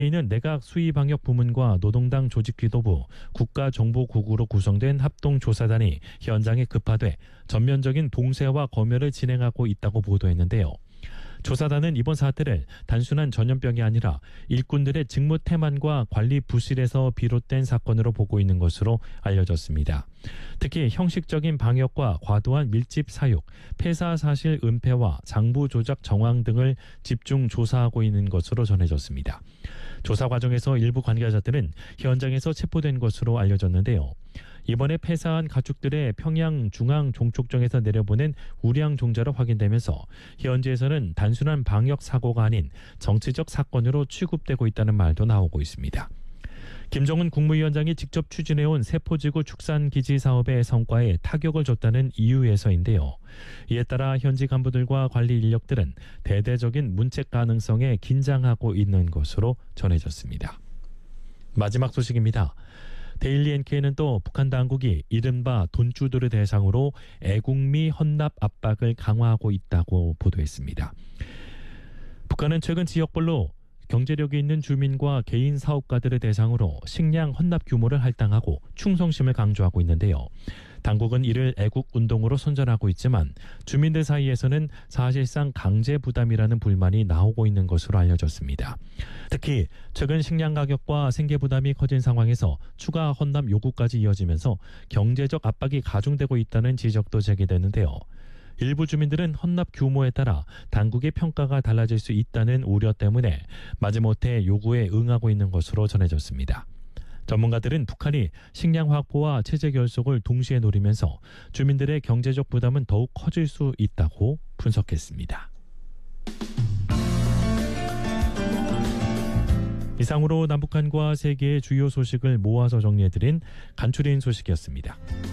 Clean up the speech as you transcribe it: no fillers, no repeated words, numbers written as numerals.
이는 내각 수의방역부문과 노동당 조직기도부, 국가정보국으로 구성된 합동조사단이 현장에 급파돼 전면적인 봉쇄와 검열을 진행하고 있다고 보도했는데요. 조사단은 이번 사태를 단순한 전염병이 아니라 일꾼들의 직무 태만과 관리 부실에서 비롯된 사건으로 보고 있는 것으로 알려졌습니다. 특히 형식적인 방역과 과도한 밀집 사육, 폐사 사실 은폐와 장부 조작 정황 등을 집중 조사하고 있는 것으로 전해졌습니다. 조사 과정에서 일부 관계자들은 현장에서 체포된 것으로 알려졌는데요. 이번에 폐사한 가축들의 평양 중앙 종축정에서 내려보낸 우량 종자로 확인되면서 현지에서는 단순한 방역 사고가 아닌 정치적 사건으로 취급되고 있다는 말도 나오고 있습니다. 김정은 국무위원장이 직접 추진해온 세포지구 축산기지 사업의 성과에 타격을 줬다는 이유에서인데요. 이에 따라 현지 간부들과 관리 인력들은 대대적인 문책 가능성에 긴장하고 있는 것으로 전해졌습니다. 마지막 소식입니다. 데일리 NK는 또 북한 당국이 이른바 돈주들을 대상으로 애국미 헌납 압박을 강화하고 있다고 보도했습니다. 북한은 최근 지역별로 경제력이 있는 주민과 개인 사업가들을 대상으로 식량 헌납 규모를 할당하고 충성심을 강조하고 있는데요. 당국은 이를 애국운동으로 선전하고 있지만 주민들 사이에서는 사실상 강제 부담이라는 불만이 나오고 있는 것으로 알려졌습니다. 특히 최근 식량 가격과 생계 부담이 커진 상황에서 추가 헌납 요구까지 이어지면서 경제적 압박이 가중되고 있다는 지적도 제기되는데요. 일부 주민들은 헌납 규모에 따라 당국의 평가가 달라질 수 있다는 우려 때문에 마지못해 요구에 응하고 있는 것으로 전해졌습니다. 전문가들은 북한이 식량 확보와 체제 결속을 동시에 노리면서 주민들의 경제적 부담은 더욱 커질 수 있다고 분석했습니다. 이상으로 남북한과 세계의 주요 소식을 모아서 정리해드린 간추린 소식이었습니다.